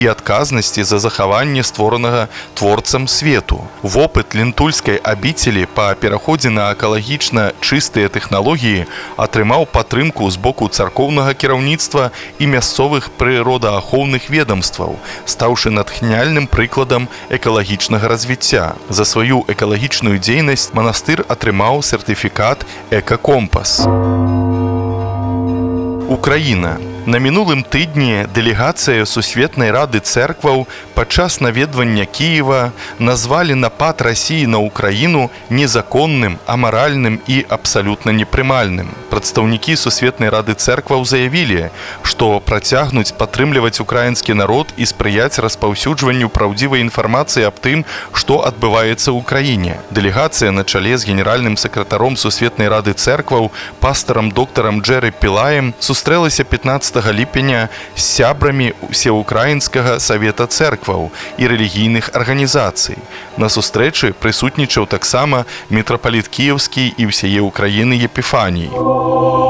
і адказнасці за захаванне створанага творцам свету. Вопыт лентульскай абіцелі па пераходзе на экалагічна чыстыя тэхналогіі атрымаў падтрымку з боку царкоўнага кіраўніцтва і мясцовых прыродаахоўных ведомстваў, стаўшы натхняльным прыкладам экалагічнага развіцця. За сваю экалагічную дзейнасць манастыр атрымаў сертыфікат «Эка-компас». Украіна. На мінулым тыдні дэлегацыя Сусветнай Рады Цэркваў падчас наведвання Кіева назвалі напад Расіі на Украіну незаконным, амаральным і абсалютна непрымальным. Прадстаўнікі Сусветнай Рады Цэркваў заявілі, што працягнуць падтрымліваць украінскі народ і спрыяць распаўсюджванню праўдзівай інфармацыі аб тым, што адбываецца ў краіне. Дэлегацыя на чале з генеральным сакратаром Сусветнай Рады Цэркваў, пастарам доктарам Джэры Пілаем, сустрэлася 15 ліпеня з сябрамі Усеукраінскага савета цэркваў і рэлігійных арганізацый. На сустрэчы прысутнічаў таксама мітрапаліт кіеўскі і ўсяе Украіны Епіфаній.